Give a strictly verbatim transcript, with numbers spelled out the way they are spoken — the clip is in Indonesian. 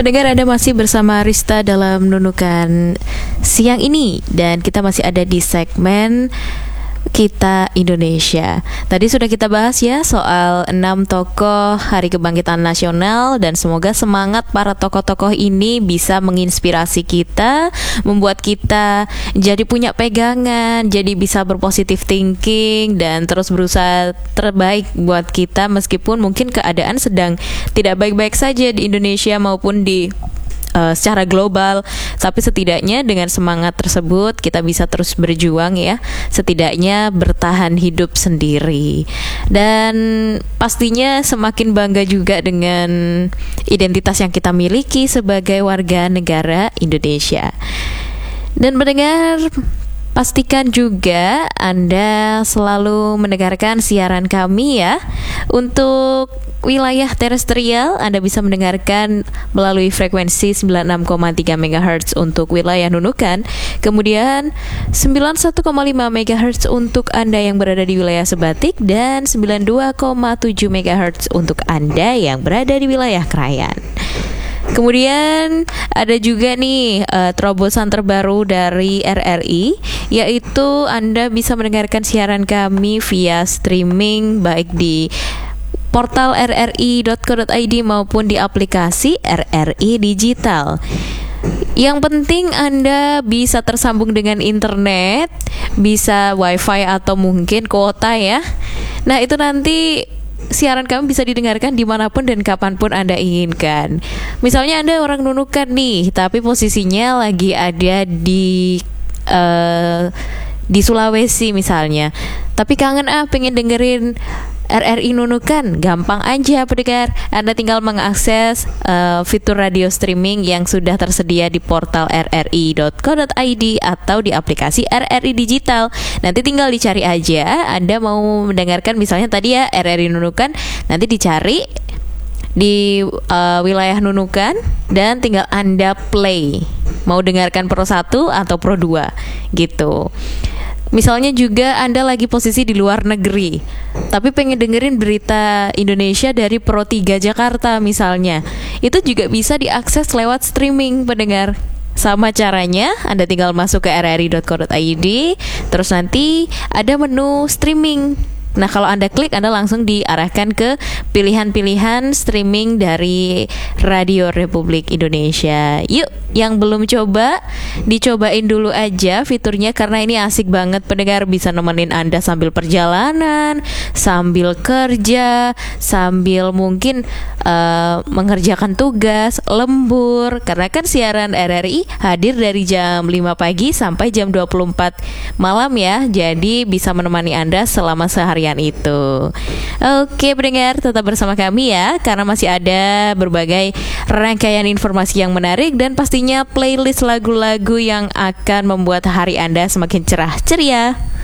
Pendengar, Anda masih bersama Rista dalam Nunukan siang ini, dan kita masih ada di segmen Kita Indonesia. Tadi sudah kita bahas ya soal enam tokoh Hari Kebangkitan Nasional, dan semoga semangat para tokoh-tokoh ini bisa menginspirasi kita, membuat kita jadi punya pegangan, jadi bisa berpositif thinking dan terus berusaha terbaik buat kita meskipun mungkin keadaan sedang tidak baik-baik saja di Indonesia maupun di Uh, secara global, tapi setidaknya dengan semangat tersebut kita bisa terus berjuang ya, setidaknya bertahan hidup sendiri. Dan pastinya semakin bangga juga dengan identitas yang kita miliki sebagai warga negara Indonesia. Dan mendengar, pastikan juga Anda selalu mendengarkan siaran kami ya. Untuk wilayah terestrial, Anda bisa mendengarkan melalui frekuensi sembilan puluh enam koma tiga megahertz untuk wilayah Nunukan, kemudian sembilan puluh satu koma lima megahertz untuk Anda yang berada di wilayah Sebatik, dan sembilan puluh dua koma tujuh megahertz untuk Anda yang berada di wilayah Krayan. Kemudian ada juga nih uh, terobosan terbaru dari R R I, yaitu Anda bisa mendengarkan siaran kami via streaming baik di portal r r i dot co dot i d maupun di aplikasi R R I Digital. Yang penting Anda bisa tersambung dengan internet, bisa wifi atau mungkin kuota ya. Nah, itu nanti siaran kami bisa didengarkan dimanapun dan kapanpun Anda inginkan. Misalnya Anda orang Nunukan nih, tapi posisinya lagi ada di uh, di Sulawesi misalnya, tapi kangen ah pengen dengerin R R I Nunukan, gampang aja pendengar. Anda tinggal mengakses uh, fitur radio streaming yang sudah tersedia di portal r r i dot co dot i d atau di aplikasi R R I Digital. Nanti tinggal dicari aja Anda mau mendengarkan misalnya tadi ya R R I Nunukan, nanti dicari di uh, wilayah Nunukan dan tinggal Anda play. Mau dengarkan Pro satu atau Pro dua gitu. Misalnya juga Anda lagi posisi di luar negeri, tapi pengen dengerin berita Indonesia dari Pro tiga Jakarta misalnya, itu juga bisa diakses lewat streaming pendengar. Sama caranya, Anda tinggal masuk ke r r i dot co dot i d, terus nanti ada menu streaming. Nah, kalau Anda klik, Anda langsung diarahkan ke pilihan-pilihan streaming dari Radio Republik Indonesia. Yuk, yang belum coba, dicobain dulu aja fiturnya, karena ini asik banget pendengar, bisa nemenin Anda sambil perjalanan, sambil kerja, sambil mungkin uh, mengerjakan tugas, lembur. Karena kan siaran R R I hadir dari jam lima pagi sampai jam dua puluh empat malam ya. Jadi bisa menemani Anda selama sehari itu. Oke pendengar, tetap bersama kami ya, karena masih ada berbagai rangkaian informasi yang menarik dan pastinya playlist lagu-lagu yang akan membuat hari Anda semakin cerah ceria.